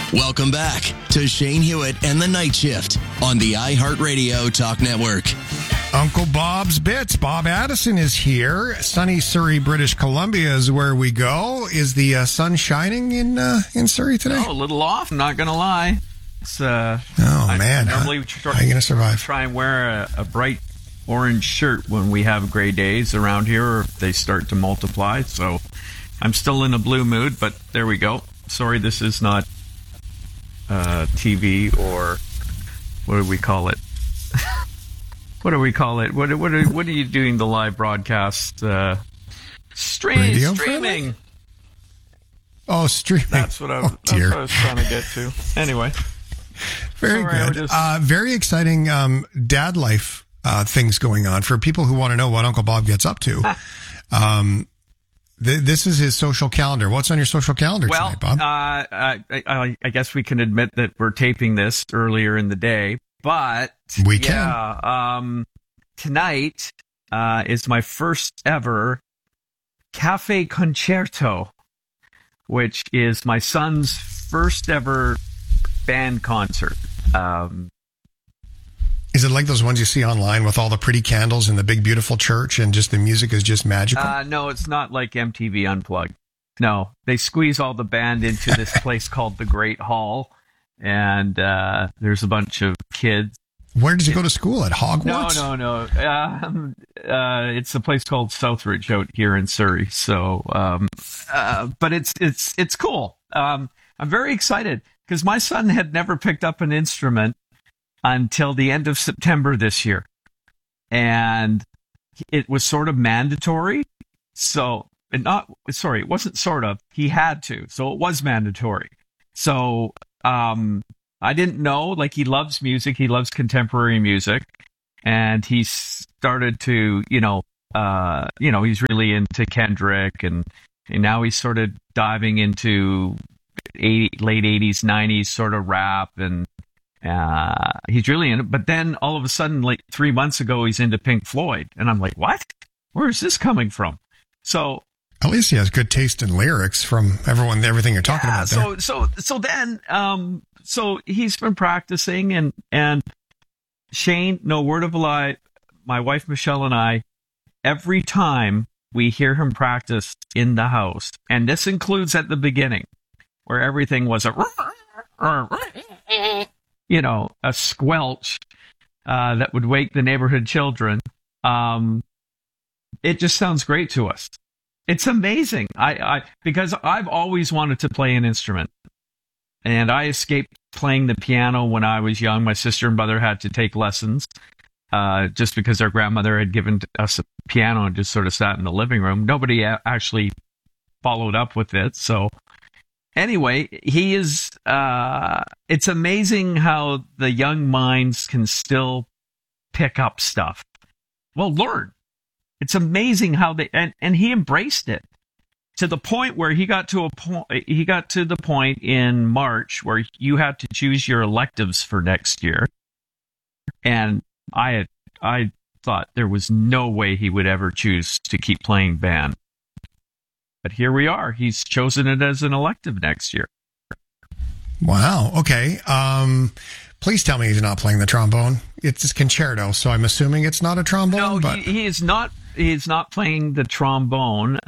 Welcome back to Shane Hewitt and the Night Shift on the iHeartRadio Talk Network. Uncle Bob's Bits. Bob Addison is here. Sunny Surrey, British Columbia is where we go. Is the sun shining in Surrey today? Oh, a little off, I'm not going to lie. It's, man. How are you going to survive? Try and wear a bright orange shirt when we have gray days around here, or if they start to multiply. So I'm still in a blue mood, but there we go. Sorry, this is not TV or what do we call it? What do we call it? What are you doing the live broadcast? Streaming. Friendly? Oh, streaming. That's what I was trying to get to. Anyway. Very good. Very exciting dad life things going on for people who want to know what Uncle Bob gets up to. This is his social calendar. What's on your social calendar tonight, Bob? I guess we can admit that we're taping this earlier in the day, but we can. Tonight is my first ever cafe concerto, which is my son's first ever band concert. Is it like those ones you see online with all the pretty candles and the big beautiful church and just the music is just magical? No, it's not like MTV Unplugged. No, they squeeze all the band into this place called the Great Hall, and there's a bunch of kids. Where did you go to school? At Hogwarts? No. It's a place called Southridge out here in Surrey. So, but it's cool. I'm very excited because my son had never picked up an instrument until the end of September this year. And it was sort of mandatory. So, it wasn't sort of. He had to. So it was mandatory. So, I didn't know, like, he loves music. He loves contemporary music. And he started to, he's really into Kendrick. And now he's sort of diving into late 80s, 90s sort of rap. And he's really in it. But then all of a sudden, like 3 months ago, he's into Pink Floyd. And I'm like, what? Where is this coming from? So at least he has good taste in lyrics from everything you're talking about there. So he's been practicing and Shane, no word of a lie, my wife Michelle and I, every time we hear him practice in the house, and this includes at the beginning, where everything was a squelch that would wake the neighborhood children. It just sounds great to us. It's amazing. Because I've always wanted to play an instrument, and I escaped playing the piano when I was young. My sister and brother had to take lessons, just because our grandmother had given us a piano and just sort of sat in the living room. Nobody actually followed up with it. So anyway, he is, it's amazing how the young minds can still pick up stuff. Well, learn. It's amazing how and he embraced it to the point where he got to the point in March where you had to choose your electives for next year. And I thought there was no way he would ever choose to keep playing band. But here we are. He's chosen it as an elective next year. Wow. Okay. Please tell me he's not playing the trombone. It's his concerto, so I'm assuming it's not a trombone. No, but he is not. He's not playing the trombone.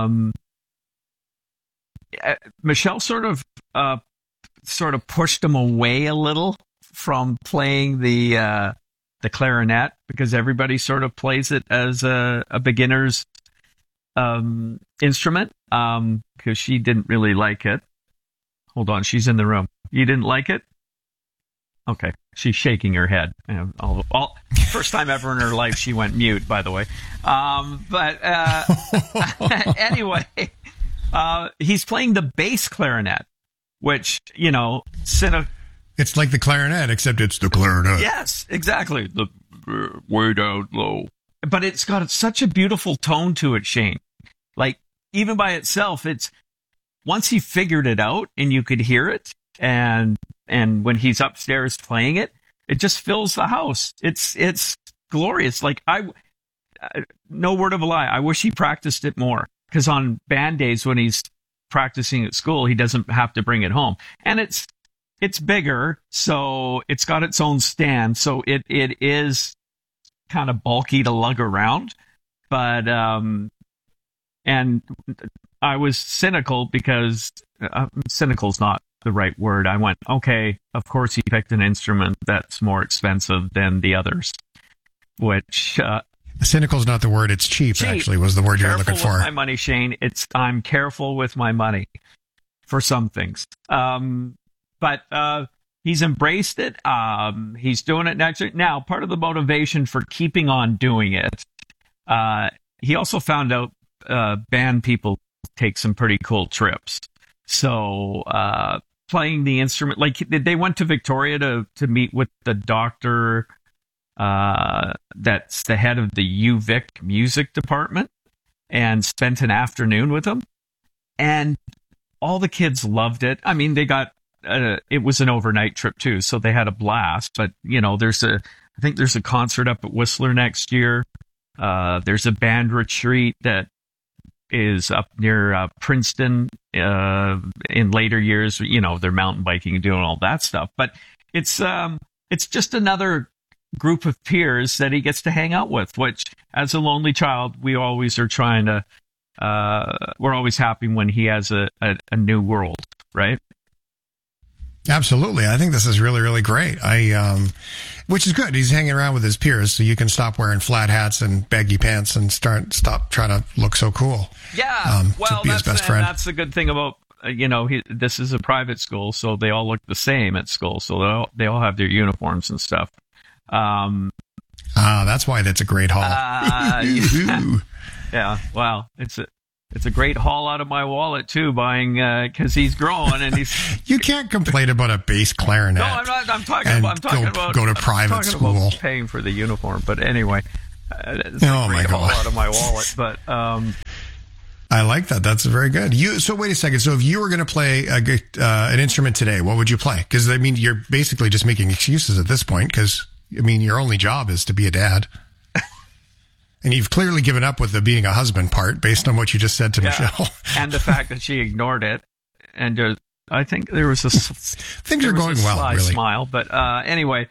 Michelle sort of pushed him away a little from playing the clarinet because everybody sort of plays it as a beginner's instrument. Because she didn't really like it. Hold on, she's in the room. You didn't like it? Okay, she's shaking her head. First time ever in her life she went mute, by the way. Anyway, he's playing the bass clarinet, which, it's like the clarinet, except it's the clarinet. Yes, exactly. The way down low. But it's got such a beautiful tone to it, Shane. Like, even by itself, once he figured it out and you could hear it, and when he's upstairs playing it, it just fills the house. It's glorious. Like, no word of a lie, I wish he practiced it more, because on band days when he's practicing at school, he doesn't have to bring it home. And it's it's bigger, so it's got its own stand, so it is kind of bulky to lug around. But and I was cynical because cynical's not the right word. I went, okay, of course he picked an instrument that's more expensive than the others, which cynical's not the word. It's cheap. Actually, was the word you were looking for. With my money, Shane. I'm careful with my money for some things. But he's embraced it. He's doing it next year. Now, part of the motivation for keeping on doing it, he also found out band people take some pretty cool trips. So playing the instrument, like they went to Victoria to meet with the doctor that's the head of the UVic music department, and spent an afternoon with him. And all the kids loved it. I mean, they got it was an overnight trip too, so they had a blast. But I think there's a concert up at Whistler next year. There's a band retreat that is up near Princeton in later years. They're mountain biking and doing all that stuff. But it's just another group of peers that he gets to hang out with, which as a lonely child, we always are trying to, we're always happy when he has a new world, right? Absolutely. I think this is really, really great. Which is good. He's hanging around with his peers, so you can stop wearing flat hats and baggy pants and stop trying to look so cool. Yeah. To be his best friend. That's the good thing about, this is a private school, so they all look the same at school. So they all have their uniforms and stuff. That's why that's a great haul. Yeah. Well, it's a great haul out of my wallet too, buying because he's growing and he's. You can't complain about a bass clarinet. No, I'm not. I'm talking about go to private school, paying for the uniform. But anyway, it's oh a my great God, haul out of my wallet. But I like that. That's very good. So wait a second. So if you were going to play an instrument today, what would you play? Because I mean, you're basically just making excuses at this point. Because I mean, your only job is to be a dad. And you've clearly given up with the being a husband part based on what you just said to Michelle. And the fact that she ignored it. And I think there was things are going well, really. Smile. But anyway,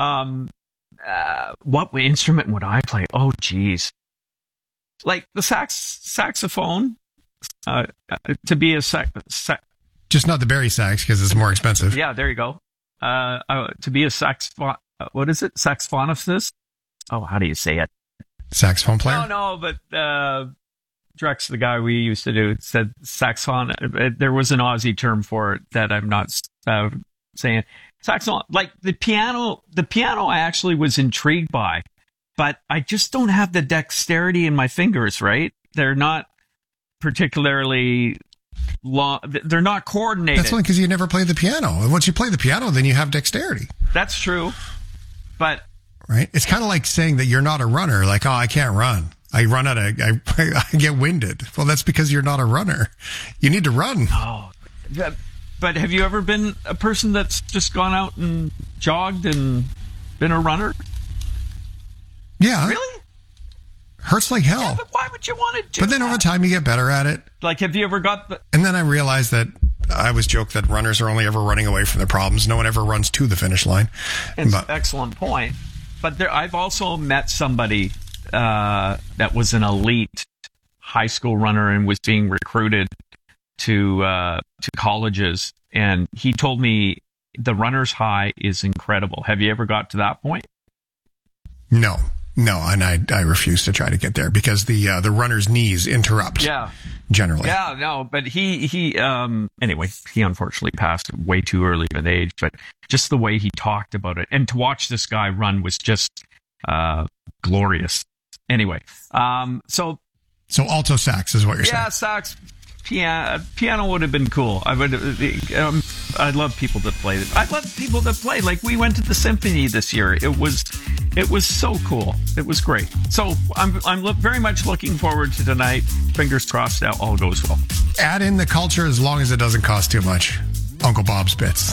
what instrument would I play? Oh, geez. Like the saxophone, to be a just not the Barry sax because it's more expensive. Yeah, there you go. To be a what is it? Saxophonist? Oh, how do you say it? Saxophone player? No, but Drex, the guy we used to do, said saxophone. There was an Aussie term for it that I'm not saying. Saxophone, like the piano. The piano I actually was intrigued by, but I just don't have the dexterity in my fingers. Right? They're not particularly long. They're not coordinated. That's only because you never played the piano. And once you play the piano, then you have dexterity. That's true, but. Right? It's kind of like saying that you're not a runner. Like, oh, I can't run. I get winded. Well, that's because you're not a runner. You need to run. Oh, but have you ever been a person that's just gone out and jogged and been a runner? Yeah. Really? Hurts like hell. Yeah, but why would you want to do But then over time, you get better at it. Like, have you ever got And then I realized that I was joked that runners are only ever running away from their problems. No one ever runs to the finish line. It's an excellent point. But I've also met somebody that was an elite high school runner and was being recruited to colleges, and he told me the runner's high is incredible. Have you ever got to that point? No, and I refuse to try to get there because the runner's knees interrupt. Yeah. Generally. Yeah, no, but he anyway, he unfortunately passed at way too early of an age, but just the way he talked about it and to watch this guy run was just glorious. Anyway, so alto sax is what you're saying. Yeah, sax, piano would have been cool. I'd love people that play it. I'd love people that play. Like we went to the symphony this year. It was so cool. It was great. So I'm very much looking forward to tonight. Fingers crossed that all goes well. Add in the culture as long as it doesn't cost too much. Uncle Bob's Bits.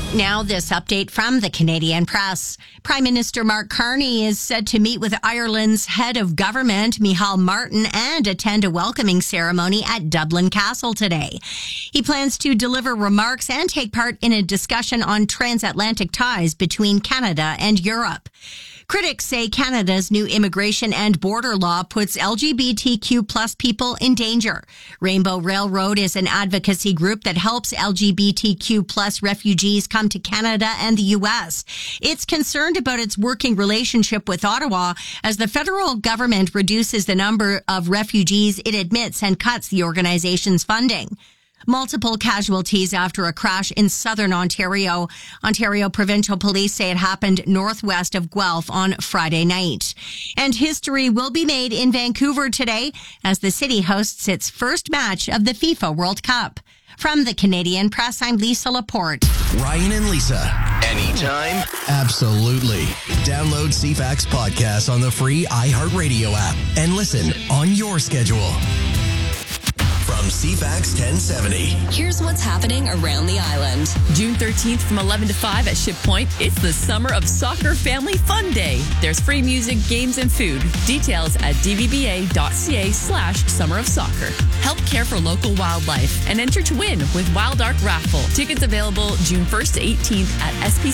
Now, this update from the Canadian Press. Prime Minister Mark Carney is said to meet with Ireland's head of government, Micheál Martin, and attend a welcoming ceremony at Dublin Castle today. He plans to deliver remarks and take part in a discussion on transatlantic ties between Canada and Europe. Critics say Canada's new immigration and border law puts LGBTQ plus people in danger. Rainbow Railroad is an advocacy group that helps LGBTQ plus refugees come to Canada and the U.S. It's concerned about its working relationship with Ottawa as the federal government reduces the number of refugees it admits and cuts the organization's funding. Multiple casualties after a crash in southern Ontario. Ontario Provincial Police say it happened northwest of Guelph on Friday night. And history will be made in Vancouver today as the city hosts its first match of the FIFA World Cup. From the Canadian Press, I'm Lisa Laporte. Ryan and Lisa. Anytime? Absolutely. Download CFAX podcast on the free iHeartRadio app and listen on your schedule. From CFAX 1070. Here's what's happening around the island. June 13th from 11 to 5 at Ship Point. It's the Summer of Soccer Family Fun Day. There's free music, games, and food. Details at dvba.ca/Summer of Soccer. Help care for local wildlife and enter to win with Wild Ark Raffle. Tickets available June 1st to 18th at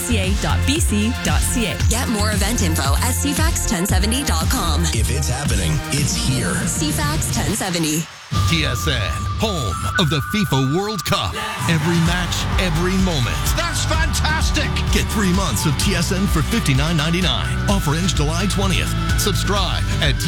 spca.bc.ca. Get more event info at cfax1070.com. If it's happening, it's here. CFAX 1070. TSN, home of the FIFA World Cup. Every match, every moment. That's fantastic! Get 3 months of TSN for $59.99. Offer ends July 20th. Subscribe at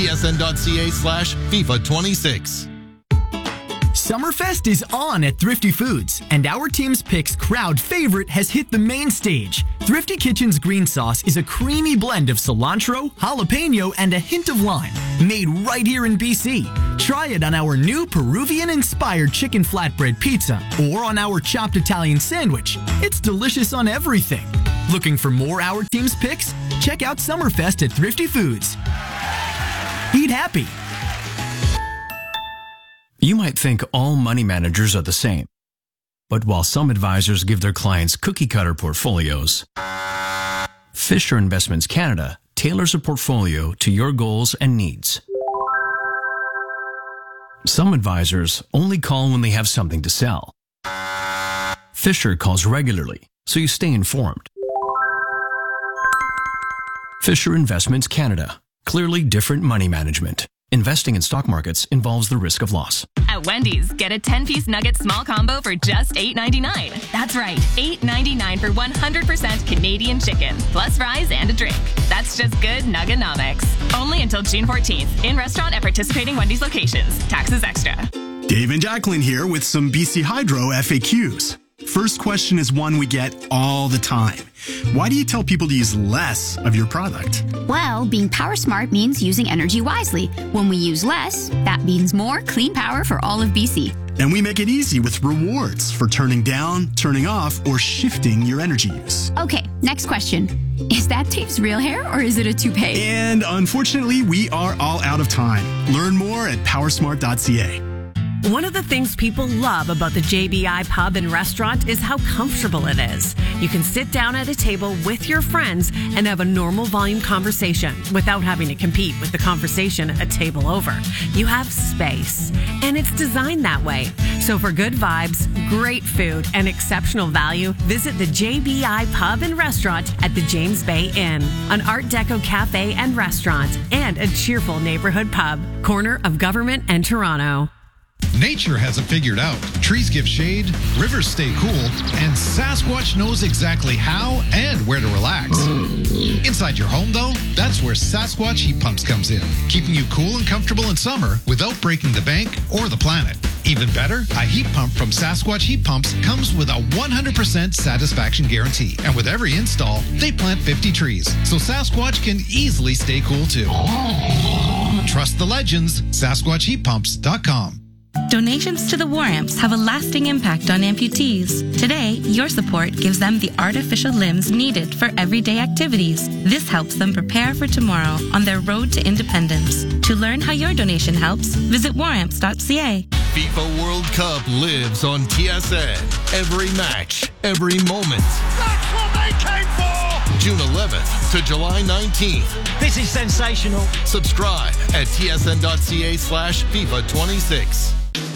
tsn.ca/FIFA26. Summerfest is on at Thrifty Foods, and our team's picks crowd favorite has hit the main stage. Thrifty Kitchen's green sauce is a creamy blend of cilantro, jalapeno, and a hint of lime, made right here in BC. Try it on our new Peruvian-inspired chicken flatbread pizza or on our chopped Italian sandwich. It's delicious on everything. Looking for more Our Team's picks? Check out Summerfest at Thrifty Foods. Eat happy. You might think all money managers are the same. But while some advisors give their clients cookie-cutter portfolios, Fisher Investments Canada tailors a portfolio to your goals and needs. Some advisors only call when they have something to sell. Fisher calls regularly, so you stay informed. Fisher Investments Canada. Clearly different money management. Investing in stock markets involves the risk of loss. At Wendy's, get a 10-piece nugget small combo for just $8.99. That's right, $8.99 for 100% Canadian chicken, plus fries and a drink. That's just good Nuggenomics. Only until June 14th. In restaurant at participating Wendy's locations. Taxes extra. Dave and Jacqueline here with some BC Hydro FAQs. First question is one we get all the time. Why do you tell people to use less of your product? Well, being power smart means using energy wisely. When we use less, that means more clean power for all of BC. And we make it easy with rewards for turning down, turning off, or shifting your energy use. Okay, next question. Is that Dave's real hair or is it a toupee? And unfortunately, we are all out of time. Learn more at powersmart.ca. One of the things people love about the JBI Pub and Restaurant is how comfortable it is. You can sit down at a table with your friends and have a normal volume conversation without having to compete with the conversation a table over. You have space, and it's designed that way. So for good vibes, great food, and exceptional value, visit the JBI Pub and Restaurant at the James Bay Inn, an Art Deco cafe and restaurant, and a cheerful neighborhood pub, corner of Government and Toronto. Nature has it figured out. Trees give shade, rivers stay cool, and Sasquatch knows exactly how and where to relax. Inside your home, though, that's where Sasquatch Heat Pumps comes in, keeping you cool and comfortable in summer without breaking the bank or the planet. Even better, a heat pump from Sasquatch Heat Pumps comes with a 100% satisfaction guarantee. And with every install, they plant 50 trees, so Sasquatch can easily stay cool too. Trust the legends, SasquatchHeatPumps.com. Donations to the War Amps have a lasting impact on amputees. Today, your support gives them the artificial limbs needed for everyday activities. This helps them prepare for tomorrow on their road to independence. To learn how your donation helps, visit waramps.ca. FIFA World Cup lives on TSN. Every match, every moment. June 11th to July 19th. This is sensational. Subscribe at tsn.ca/FIFA26.